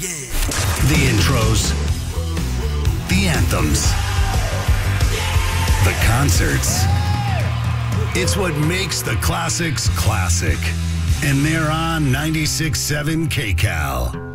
The intros, the anthems, the concerts. It's what makes the classics classic. And they're on 96.7 KCAL.